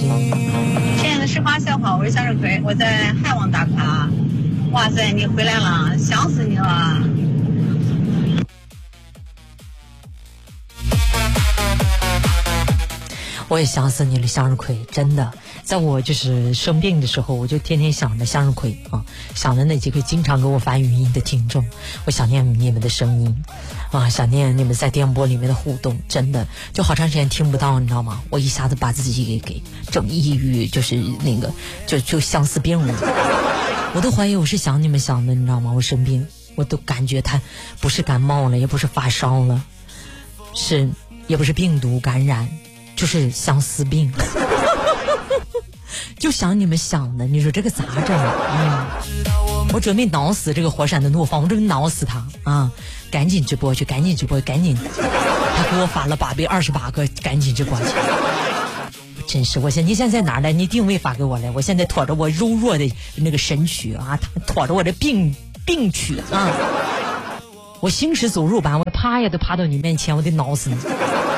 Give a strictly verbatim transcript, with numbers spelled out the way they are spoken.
心。 亲爱的十八小好，我是向日葵，我在汉王打卡。哇塞，你回来了，想死你了。 我也想死你了，向日葵，真的，在我就是生病的时候，我就天天想着向日葵啊，想着那几个经常给我发语音的听众，我想念你们的声音啊，想念你们在电波里面的互动，真的就好长时间听不到，你知道吗？我一下子把自己给给整抑郁，就是那个就就相思病了，我都怀疑我是想你们想的，你知道吗？我生病，我都感觉它不是感冒了，也不是发烧了，是也不是病毒感染。就是相思病就想你们想的，你说这个咋整？嗯，我准备挠死这个火山的怒放，我准备挠死他啊！赶紧直播去，赶紧直播，赶紧！他给我发了八倍二十八个，赶紧直播去！真是，我现你现在在哪儿来？你定位发给我来，我现在拖着我柔弱的那个身躯啊，拖着我的病病躯啊，我行尸走肉般，我趴呀都趴到你面前，我得挠死你！